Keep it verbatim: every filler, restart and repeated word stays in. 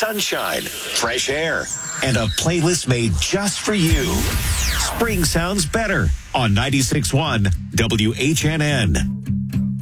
sunshine, fresh air, and a playlist made just for you. Spring sounds better on ninety-six point one W H N N.